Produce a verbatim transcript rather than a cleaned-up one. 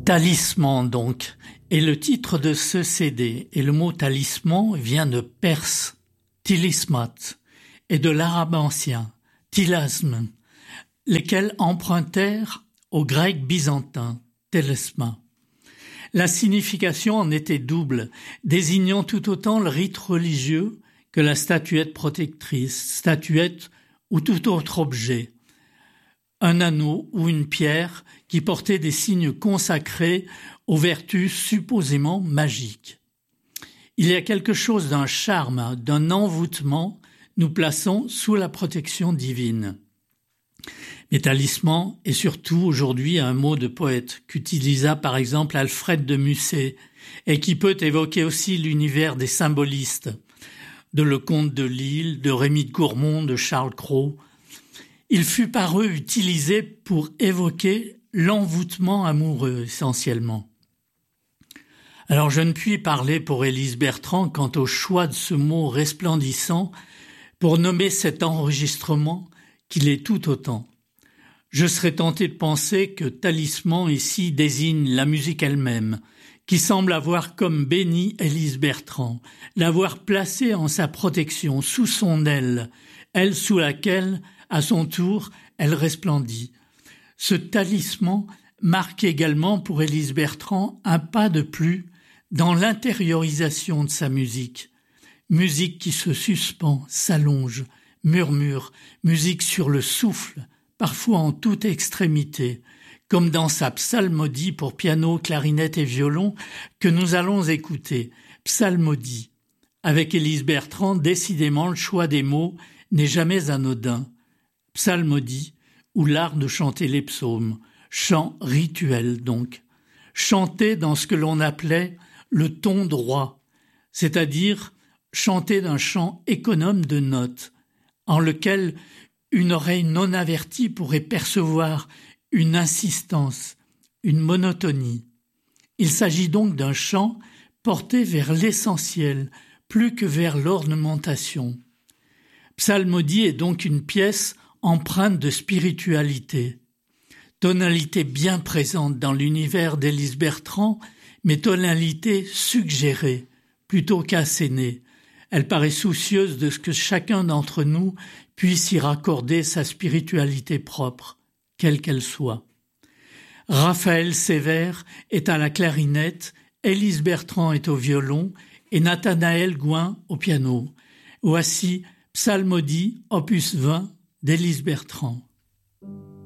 Talisman donc est le titre de ce C D et le mot talisman vient de perse, tilismat, et de l'arabe ancien, tilasme, lesquels empruntèrent au grec byzantin, telesma. La signification en était double, désignant tout autant le rite religieux que la statuette protectrice, statuette ou tout autre objet, un anneau ou une pierre qui portait des signes consacrés aux vertus supposément magiques. Il y a quelque chose d'un charme, d'un envoûtement, nous plaçons sous la protection divine. Mais talisman est surtout aujourd'hui un mot de poète qu'utilisa par exemple Alfred de Musset et qui peut évoquer aussi l'univers des symbolistes, de Lecomte de Lille, de Rémy de Gourmont, de Charles Cros. Il fut par eux utilisé pour évoquer l'envoûtement amoureux essentiellement. Alors je ne puis parler pour Élise Bertrand quant au choix de ce mot resplendissant pour nommer cet enregistrement qu'il est tout autant. Je serais tenté de penser que talisman ici désigne la musique elle-même, qui semble avoir comme béni Élise Bertrand, l'avoir placée en sa protection, sous son aile, elle sous laquelle, à son tour, elle resplendit. Ce talisman marque également pour Élise Bertrand un pas de plus dans l'intériorisation de sa musique. Musique qui se suspend, s'allonge, murmure, musique sur le souffle, parfois en toute extrémité, comme dans sa psalmodie pour piano, clarinette et violon que nous allons écouter, psalmodie. Avec Élise Bertrand, décidément le choix des mots n'est jamais anodin. Psalmodie, ou l'art de chanter les psaumes, chant rituel donc, chanter dans ce que l'on appelait le ton droit, c'est-à-dire chanter d'un chant économe de notes, en lequel une oreille non avertie pourrait percevoir une insistance, une monotonie. Il s'agit donc d'un chant porté vers l'essentiel, plus que vers l'ornementation. Psalmodie est donc une pièce empreinte de spiritualité. Tonalité bien présente dans l'univers d'Élise Bertrand, mais tonalité suggérée, plutôt qu'assénée. Elle paraît soucieuse de ce que chacun d'entre nous puisse y raccorder sa spiritualité propre, quelle qu'elle soit. Raphaël Sévère est à la clarinette, Élise Bertrand est au violon et Nathanaël Gouin au piano. Voici Psalmodie, opus vingt d'Élise Bertrand.